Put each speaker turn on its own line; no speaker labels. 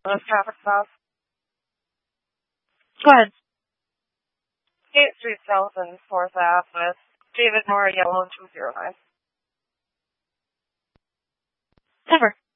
traffic stop.
Go ahead.
8th Street South and 4th Ave with David Moore, yellow 209.
Cover.